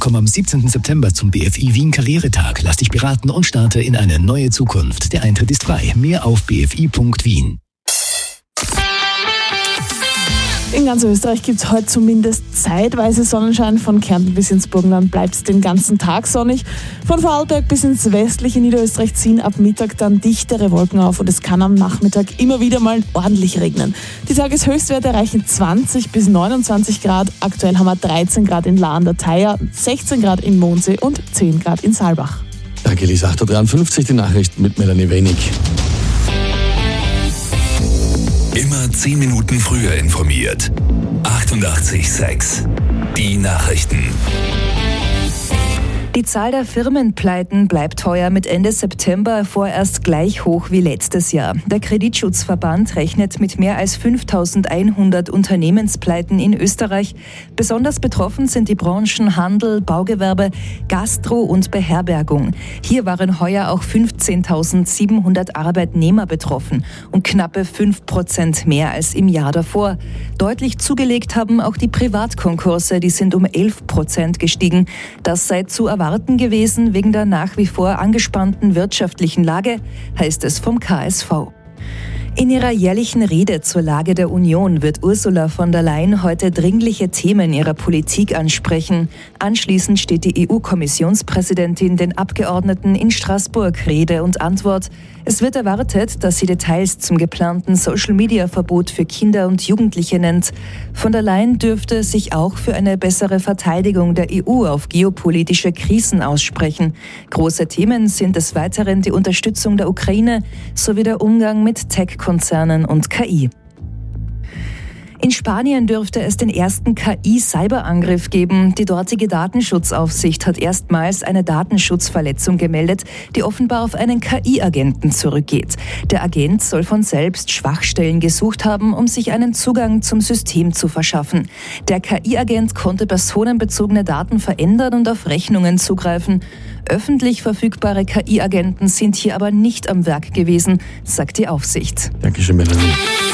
Komm am 17. September zum BFI Wien Karrieretag. Lass dich beraten und starte in eine neue Zukunft. Der Eintritt ist frei. Mehr auf bfi.wien. In ganz Österreich gibt es heute zumindest zeitweise Sonnenschein. Von Kärnten bis ins Burgenland bleibt es den ganzen Tag sonnig. Von Vorarlberg bis ins westliche Niederösterreich ziehen ab Mittag dann dichtere Wolken auf und es kann am Nachmittag immer wieder mal ordentlich regnen. Die Tageshöchstwerte erreichen 20 bis 29 Grad. Aktuell haben wir 13 Grad in La an der Thaya, 16 Grad in Mondsee und 10 Grad in Saalbach. Danke, Lisa. 8.53 Uhr, die Nachrichten mit Melanie Wenig. Immer 10 Minuten früher informiert. 88,6. Die Nachrichten. Die Zahl der Firmenpleiten bleibt heuer mit Ende September vorerst gleich hoch wie letztes Jahr. Der Kreditschutzverband rechnet mit mehr als 5.100 Unternehmenspleiten in Österreich. Besonders betroffen sind die Branchen Handel, Baugewerbe, Gastro und Beherbergung. Hier waren heuer auch 15.700 Arbeitnehmer betroffen und knappe 5% mehr als im Jahr davor. Deutlich zugelegt haben auch die Privatkonkurse, die sind um 11% gestiegen. Das sei zu erwarten gewesen wegen der nach wie vor angespannten wirtschaftlichen Lage, heißt es vom KSV. In ihrer jährlichen Rede zur Lage der Union wird Ursula von der Leyen heute dringliche Themen ihrer Politik ansprechen. Anschließend steht die EU-Kommissionspräsidentin den Abgeordneten in Straßburg Rede und Antwort. Es wird erwartet, dass sie Details zum geplanten Social-Media-Verbot für Kinder und Jugendliche nennt. Von der Leyen dürfte sich auch für eine bessere Verteidigung der EU auf geopolitische Krisen aussprechen. Große Themen sind des Weiteren die Unterstützung der Ukraine sowie der Umgang mit Tech-Konzernen und KI. In Spanien dürfte es den ersten KI-Cyberangriff geben. Die dortige Datenschutzaufsicht hat erstmals eine Datenschutzverletzung gemeldet, die offenbar auf einen KI-Agenten zurückgeht. Der Agent soll von selbst Schwachstellen gesucht haben, um sich einen Zugang zum System zu verschaffen. Der KI-Agent konnte personenbezogene Daten verändern und auf Rechnungen zugreifen. Öffentlich verfügbare KI-Agenten sind hier aber nicht am Werk gewesen, sagt die Aufsicht. Dankeschön, Melanie.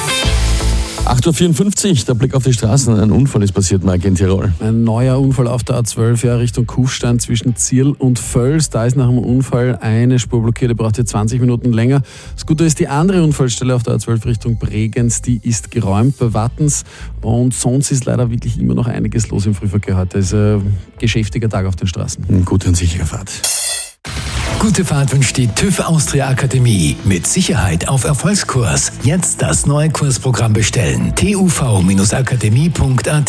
8.54 Uhr, der Blick auf die Straßen. Ein Unfall ist passiert, Mike, in Tirol. Ein neuer Unfall auf der A12 Richtung Kufstein zwischen Zierl und Völs. Da ist nach dem Unfall eine Spur blockiert, die braucht jetzt 20 Minuten länger. Das Gute ist, die andere Unfallstelle auf der A12 Richtung Bregenz, die ist geräumt bei Wattens. Und sonst ist leider wirklich immer noch einiges los im Frühverkehr heute. Es ist ein geschäftiger Tag auf den Straßen. Gute und sichere Fahrt. Gute Fahrt wünscht die TÜV Austria Akademie. Mit Sicherheit auf Erfolgskurs. Jetzt das neue Kursprogramm bestellen. tuv-akademie.at.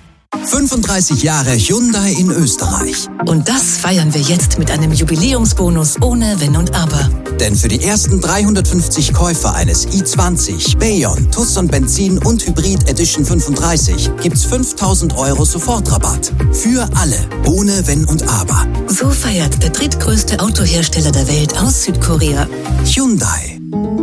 35 Jahre Hyundai in Österreich. Und das feiern wir jetzt mit einem Jubiläumsbonus ohne Wenn und Aber. Denn für die ersten 350 Käufer eines i20, Bayon, Tucson Benzin und Hybrid Edition 35 gibt's 5.000 € Sofortrabatt. Für alle, ohne Wenn und Aber. So feiert der drittgrößte Autohersteller der Welt aus Südkorea. Hyundai.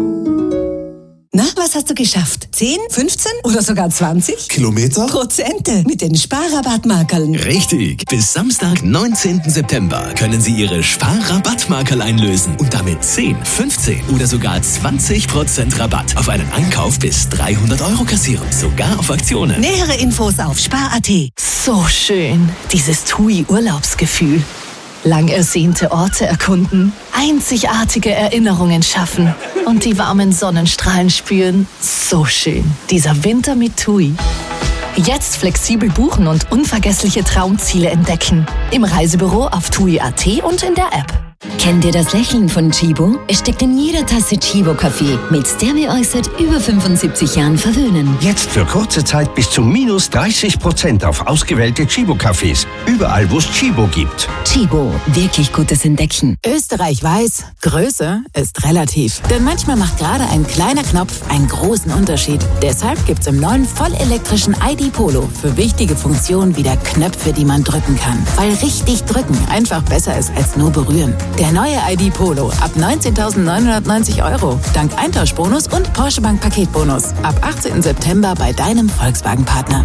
Na, was hast du geschafft? 10, 15 oder sogar 20? Kilometer? Prozente mit den Sparrabattmarkerln. Richtig. Bis Samstag, 19. September können Sie Ihre Sparrabattmarkerl einlösen und damit 10, 15 oder sogar 20% Rabatt auf einen Einkauf bis 300 € kassieren. Sogar auf Aktionen. Nähere Infos auf spar.at. So schön, dieses TUI-Urlaubsgefühl. Lang ersehnte Orte erkunden, einzigartige Erinnerungen schaffen und die warmen Sonnenstrahlen spüren. So schön, dieser Winter mit TUI. Jetzt flexibel buchen und unvergessliche Traumziele entdecken. Im Reisebüro auf TUI.at und in der App. Kennt ihr das Lächeln von Chibo? Es steckt in jeder Tasse Chibo-Kaffee, mit der wir euch seit über 75 Jahren verwöhnen. Jetzt für kurze Zeit bis zu minus 30% auf ausgewählte Chibo-Kaffees. Überall, wo es Chibo gibt. Chibo, wirklich gutes Entdecken. Österreich weiß, Größe ist relativ. Denn manchmal macht gerade ein kleiner Knopf einen großen Unterschied. Deshalb gibt's im neuen vollelektrischen ID Polo für wichtige Funktionen wie der Knöpfe, die man drücken kann. Weil richtig drücken einfach besser ist als nur berühren. Der neue ID Polo ab 19.990 €. Dank Eintauschbonus und Porsche Bank Paketbonus. Ab 18. September bei deinem Volkswagen-Partner.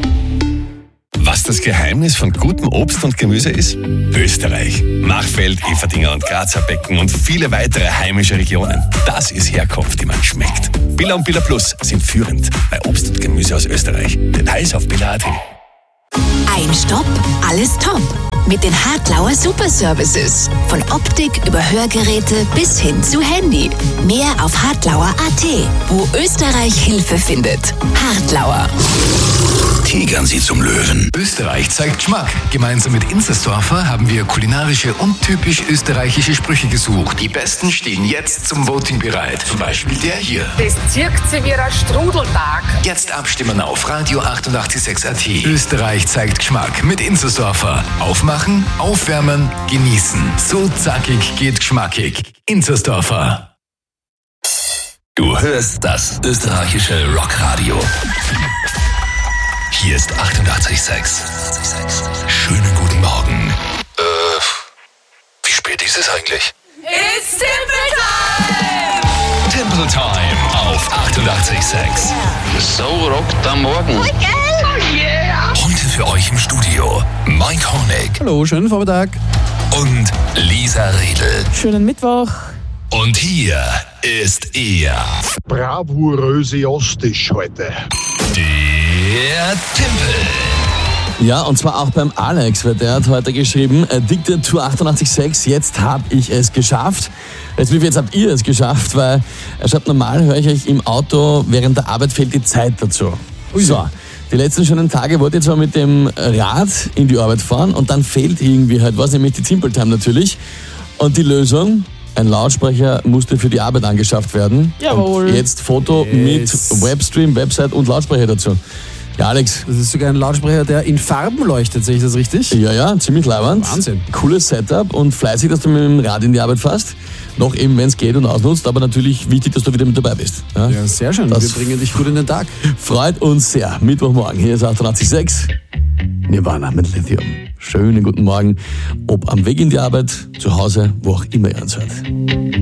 Was das Geheimnis von gutem Obst und Gemüse ist? Österreich. Machfeld, Everdinger und Grazer Becken und viele weitere heimische Regionen. Das ist Herkunft, die man schmeckt. Billa und Billa Plus sind führend bei Obst und Gemüse aus Österreich. Details auf billa.at. Ein Stopp, alles top. mit den Hartlauer Superservices. Von Optik über Hörgeräte bis hin zu Handy. Mehr auf hartlauer.at, wo Österreich Hilfe findet. Hartlauer. Tigern Sie zum Löwen. Österreich zeigt Geschmack. Gemeinsam mit Inzersdorfer haben wir kulinarische und typisch österreichische Sprüche gesucht. Die besten stehen jetzt zum Voting bereit. Zum Beispiel der hier. Das zirkt sie wie ein Strudeltag. Jetzt abstimmen auf Radio 886.at. Österreich zeigt Geschmack mit Inzersdorfer. Aufmachen, aufwärmen, genießen. So zackig geht geschmackig. Inzersdorfer. Du hörst das österreichische Rockradio. Hier ist 88.6. Schönen guten Morgen. Wie spät ist es eigentlich? It's Timple Time! Timple Time auf 88.6. So rockt am Morgen. Oh yeah! Heute für euch im Studio Mike Honeck. Hallo, schönen Vormittag. Und Lisa Riedl. Schönen Mittwoch. Und hier ist er. Bravouröse Ostisch heute. Der Timpel. Ja, und zwar auch beim Alex, weil der hat heute geschrieben, Addicted to 88.6, jetzt habe ich es geschafft. Wie viel jetzt habt ihr es geschafft? Weil er schreibt, normal höre ich euch im Auto, während der Arbeit fehlt die Zeit dazu. So, die letzten schönen Tage wollte ich zwar mit dem Rad in die Arbeit fahren und dann fehlt irgendwie halt was, nämlich die Timple Time natürlich. Und die Lösung? Ein Lautsprecher musste für die Arbeit angeschafft werden. Jawohl. Und jetzt Foto mit Webstream, Website und Lautsprecher dazu. Ja, Alex. Das ist sogar ein Lautsprecher, der in Farben leuchtet, sehe ich das richtig? Ja, ziemlich leibend. Wahnsinn. Cooles Setup und fleißig, dass du mit dem Rad in die Arbeit fährst. Noch eben, wenn es geht und ausnutzt, aber natürlich wichtig, dass du wieder mit dabei bist. Ja, sehr schön. Wir bringen dich gut in den Tag. Freut uns sehr. Mittwochmorgen, hier ist 88.6. Nirvana mit Lithium. Schönen guten Morgen, ob am Weg in die Arbeit, zu Hause, wo auch immer ihr uns hört.